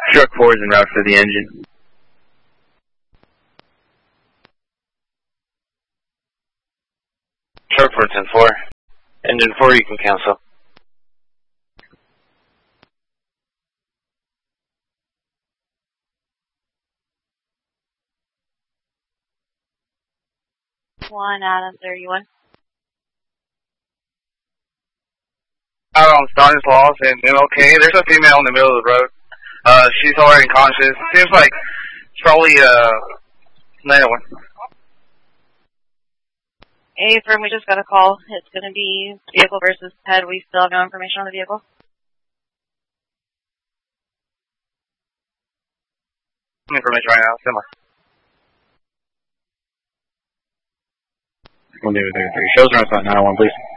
Truck 4 is en route for the engine. Truck 4, 10-4. Engine 4, you can cancel. One out of 31. Out on Stanislaus and MLK, there's a female in the middle of the road. She's already unconscious. Seems like it's probably, 901. A firm, we just got a call. It's going to be vehicle versus head. We still have no information on the vehicle. Information right now, similar. 1-3. Shows around 901, please.